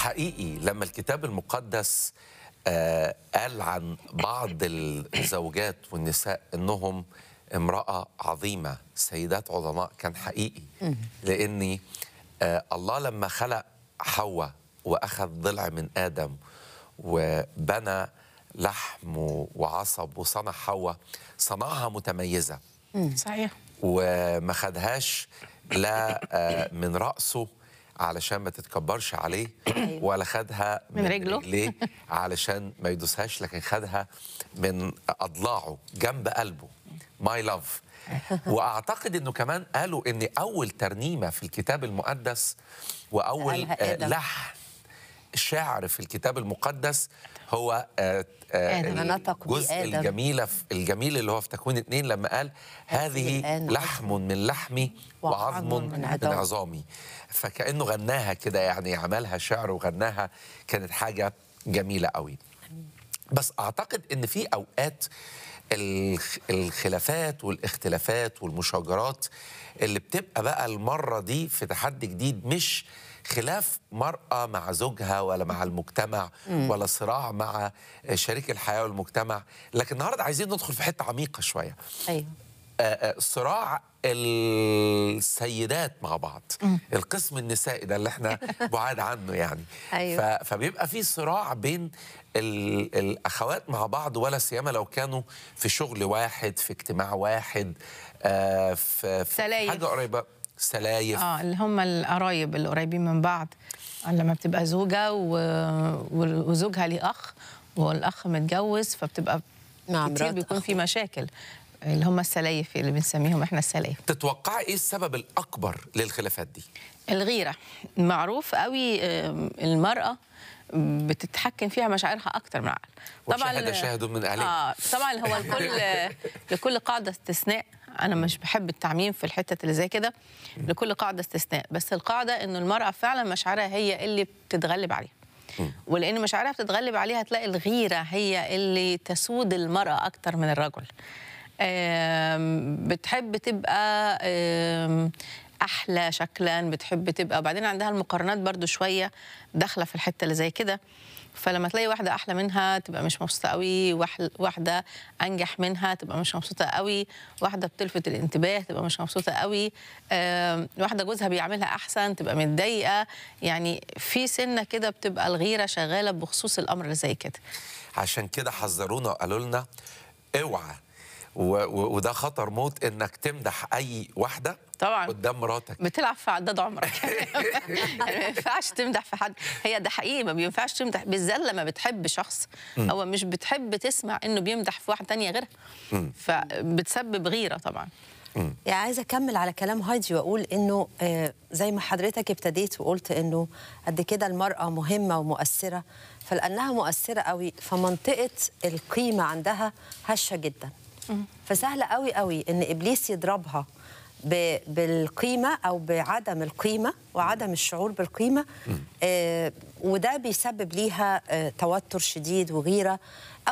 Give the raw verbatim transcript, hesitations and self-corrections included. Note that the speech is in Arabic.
حقيقي لما الكتاب المقدس آه قال عن بعض الزوجات والنساء انهم امرأة عظيمة، سيدات عظماء، كان حقيقي. لاني آه الله لما خلق حواء واخذ ضلع من ادم وبنى لحم وعصب وصنع حواء، صنعها متميزة. صحيح. وما خدهاش لا آه من رأسه علشان ما تتكبرش عليه، ولا خدها من من رجله. رجليه علشان ما يدوسهاش، لكن خدها من أضلاعه جنب قلبه. ماي لاف. واعتقد انه كمان قالوا ان اول ترنيمه في الكتاب المقدس واول قالها آه آدم. لحن شعر في الكتاب المقدس هو آه آدم. آه نطق بيه الجزء آدم. الجميل الجميل اللي هو في تكوين اتنين، لما قال هذه الآن لحم من لحمي وعظم وعظم من من عظامي. عظامي. فكأنه غناها كده، يعني عملها شعر وغناها، كانت حاجة جميلة قوي. بس أعتقد إن في أوقات الخ- الخلافات والاختلافات والمشاجرات اللي بتبقى بقى المرة دي في تحدي جديد، مش خلاف مرأة مع زوجها ولا مع المجتمع ولا صراع مع شريك الحياة والمجتمع، لكن النهاردة عايزين ندخل في حتة عميقة شوية. ايوه آه، آه، صراع السيدات مع بعض، القسم النسائي ده اللي احنا بعاد عنه يعني. أيوة. ف- فبيبقى في صراع بين ال- الاخوات مع بعض، ولا سيما لو كانوا في شغل واحد، في اجتماع واحد، آه، في في سلايف. حاجه قريبه، سلايف. اه اللي هم القرايب اللي قريبين من بعض، لما بتبقى زوجة و... و- وزوجها ليه أخ والأخ متجوز، فبتبقى مع كتير مرات بيكون أخوه. في مشاكل، اللي هم السلايف اللي بنسميهم احنا السلايف. تتوقعي ايه السبب الاكبر للخلافات دي؟ الغيرة معروف قوي. آم، المرأة بتتحكم فيها مشاعرها أكتر من العقل. وشهد شاهد من اهلها. آه طبعا هو لكل لكل قاعدة استثناء. أنا مش بحب التعميم في الحتة اللي زي كده، لكل قاعدة استثناء، بس القاعدة إنه المرأة فعلا مشاعرها هي اللي بتتغلب عليها. ولأن مشاعرها بتتغلب عليها هتلاقي الغيرة هي اللي تسود المرأة أكتر من الرجل. آم، بتحب تبقى آم، احلى شكلا، بتحب تبقى، وبعدين عندها المقارنات برضو شويه داخله في الحته اللي زي كده. فلما تلاقي واحده احلى منها تبقى مش مبسوطه قوي، واحد- واحده انجح منها تبقى مش مبسوطه قوي، واحده بتلفت الانتباه تبقى مش مبسوطه قوي، آم، واحده جوزها بيعملها احسن تبقى متضايقه. يعني في سنه كده بتبقى الغيره شغاله بخصوص الامر اللي زي كده. عشان كده حذرونا وقالوا لنا اوعى، و- و- وده خطر موت انك تمدح اي واحده طبعا قدام مراتك. بتلعب في عداد عمرك. يعني ما ينفعش تمدح في حد، هي ده حقيقي، ما بينفعش تمدح بالذات لما بتحب شخص، هو مش بتحب تسمع انه بيمدح في واحده تانية غيرها، فبتسبب غيره طبعا. يعني عايزه اكمل على كلام هايدي واقول انه آه زي ما حضرتك ابتديت وقلت انه قد كده المراه مهمه ومؤثره، فلانها مؤثره قوي فمنطقه القيمه عندها هشه جدا. فسهل قوي قوي ان ابليس يضربها ب- بالقيمه او بعدم القيمه وعدم الشعور بالقيمه، آه وده بيسبب ليها آه توتر شديد وغيره.